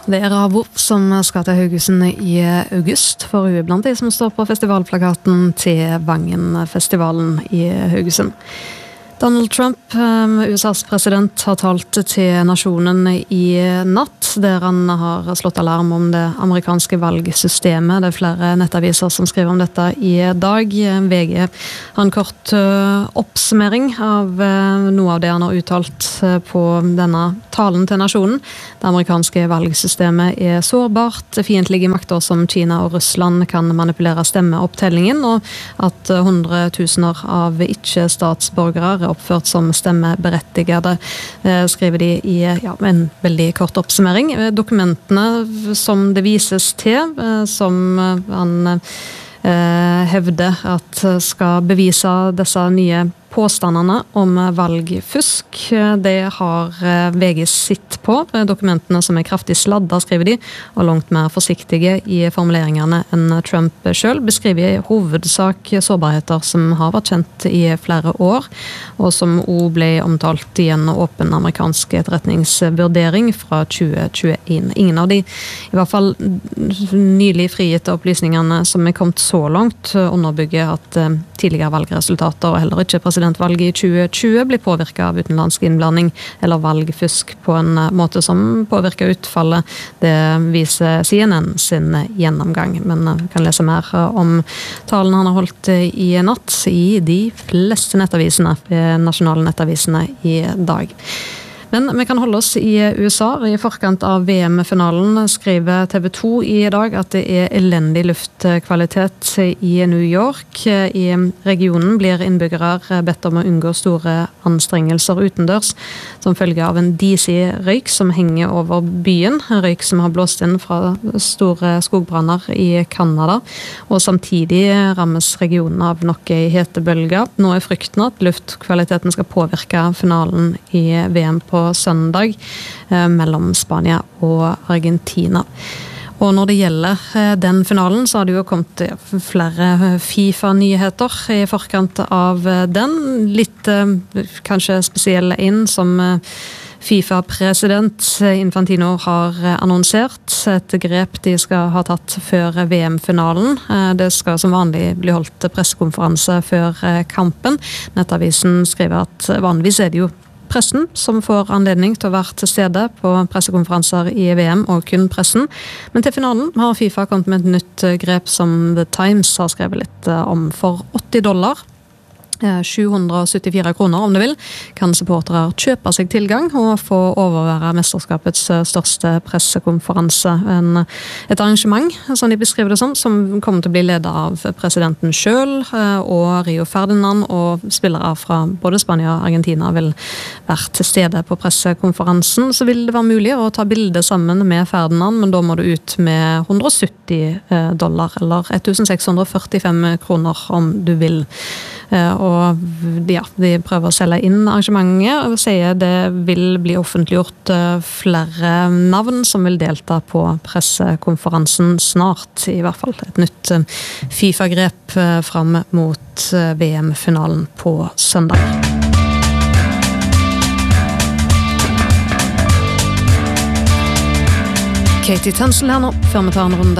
Det Ravo som skal til Haugesund i august, for hun blant de som står på festivalplakaten til Vangen-festivalen i Haugesund. Donald Trump, USAs president, har talt til nasjonen i natt, der han har slått alarm om det amerikanske valgsystemet. Det flere nettaviser som skriver om dette i dag. VG har en kort oppsummering av noe av det han har uttalt på denne talen til nasjonen. Det amerikanske valgsystemet er sårbart, fiendtlige makter som Kina og Russland kan manipulere stemmeopptellingen, og at hundretusener av ikke-statsborgere oppført som stemmeberettigede, skriver de i en veldig kort oppsummering. Dokumentene som det vises til, som han hevder at skal bevise disse nye påstandene om valgfusk. Det har VG sitt på. Dokumentene som er kraftig sladda, skriver de, og langt mer forsiktige i formuleringene enn Trump selv, beskriver i hovedsak sårbarheter som har vært kjent i flere år, og som også ble omtalt i en åpen amerikansk etterretningsvurdering fra 2021. Ingen av de, i hvert fall nylig frigitte opplysningene som er kommet så langt, underbygger at tidligere valgresultater, og heller ikke presidentvalget i 2020, blir påvirket av utenlandsk innblanding eller valgfusk på en måte som påvirker utfallet. Det viser CNN sin gjennomgang, men vi kan lese mer om talen han har holdt i natt i de fleste nettavisene, nasjonale nettavisene i dag. Men vi kan holde oss i USA. I forkant av VM-finalen skriver TV 2 i dag at det er elendig luftkvalitet i New York. I regionen blir innbyggere bedt om å unngå store anstrengelser utendørs, som følge av en disig røyk som henger over byen. Røyk som har blåst inn fra store skogbranner i Kanada, og samtidig rammes regionen av noe hetebølger. Nå er frykten at luftkvaliteten skal påvirke finalen i VM på søndag mellom Spania og Argentina. Og når det gjelder den finalen, så har det jo kommet flere FIFA-nyheter i forkant av den. Litt kanskje spesielle inn som FIFA-president Infantino har annonsert et grep de skal ha tatt før VM-finalen. Det skal som vanlig bli holdt pressekonferanse før kampen. Nettavisen skriver at vanligvis er det jo pressen som får anledning til å være til stede på pressekonferanser i VM, og kun pressen. Men til finalen har FIFA kommet med et nytt grep som The Times har skrevet litt om. For $80, 774 kroner om du vil, kan supportere kjøpe seg tilgang og få overvære mesterskapets største pressekonferanse. Et arrangement, som de beskriver det som kommer til å bli ledet av presidenten selv, og Rio Ferdinand, og spillere fra både Spania og Argentina vil være til stede på pressekonferansen. Så vil det være mulig å ta bilde sammen med Ferdinand, men da må du ut med $170, eller 1645 kroner om du vil. Og ja, de prøver å selge inn arrangementet og sier det vil bli offentliggjort flere navn som vil delta på pressekonferansen snart, i hvert fall et nytt FIFA-grep fram mot VM-finalen på søndag. Katie Tunstall her nå, før vi tar en runde